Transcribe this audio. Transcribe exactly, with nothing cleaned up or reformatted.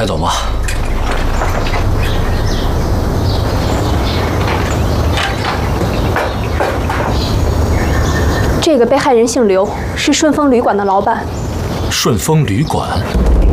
走吧。 这个被害人姓刘，是顺丰旅馆的老板。 顺丰旅馆。